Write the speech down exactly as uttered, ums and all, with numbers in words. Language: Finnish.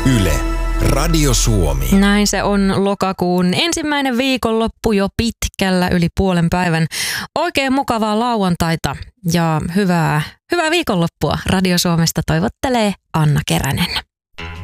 Yle, Radio Suomi. Näin se on lokakuun ensimmäinen viikonloppu jo pitkällä yli puolen päivän. Oikein mukavaa lauantaita ja hyvää, hyvää viikonloppua Radio Suomesta toivottelee Anna Keränen.